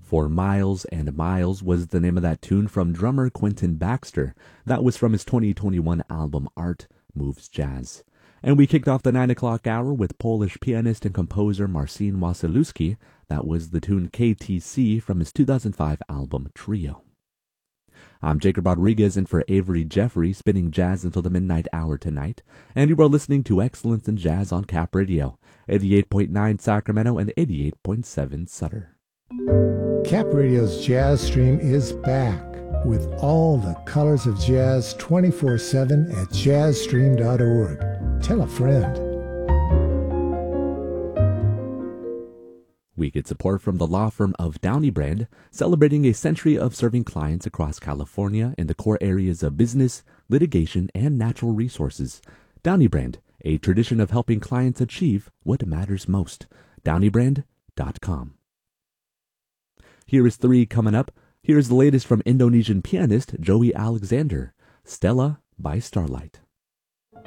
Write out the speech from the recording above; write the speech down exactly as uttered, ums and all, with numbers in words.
For Miles and Miles was the name of that tune from drummer Quentin Baxter. That was from his twenty twenty-one album Art Moves Jazz. And we kicked off the nine o'clock hour with Polish pianist and composer Marcin Wasilewski. That was the tune K T C from his two thousand five album Trio. I'm Jacob Rodriguez in for Avery Jeffrey, spinning jazz until the midnight hour tonight. And you are listening to Excellence in Jazz on Cap Radio, eighty-eight point nine Sacramento and eighty-eight point seven Sutter. Cap Radio's Jazz Stream is back with all the colors of jazz twenty-four seven at jazz stream dot org. Tell a friend. We get support from the law firm of Downey Brand, celebrating a century of serving clients across California in the core areas of business, litigation, and natural resources. Downey Brand, a tradition of helping clients achieve what matters most. downey brand dot com. Here is three coming up. Here's the latest from Indonesian pianist Joey Alexander, Stella by Starlight.